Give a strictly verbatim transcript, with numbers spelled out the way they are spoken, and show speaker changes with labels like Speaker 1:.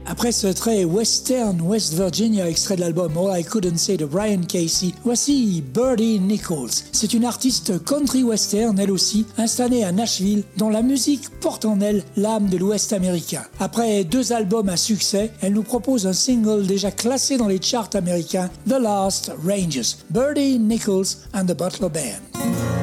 Speaker 1: Après ce trait western West Virginia extrait de l'album All I Couldn't Say de Brian Casey, voici Birdie Nichols. C'est une artiste country western, elle aussi, installée à Nashville, dont la musique porte en elle l'âme de l'Ouest américain. Après deux albums à succès, elle nous propose un single déjà classé dans les charts américains, The Last Ranges, Birdie Nichols and the Butler Band.